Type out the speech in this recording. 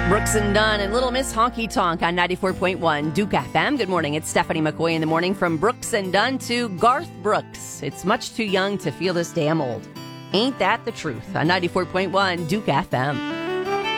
Brooks and Dunn and Little Miss Honky Tonk on 94.1 Duke FM. Good morning. It's Stephanie McCoy in the morning. From Brooks and Dunn to Garth Brooks. It's much too young to feel this damn old. Ain't that the truth on 94.1 Duke FM.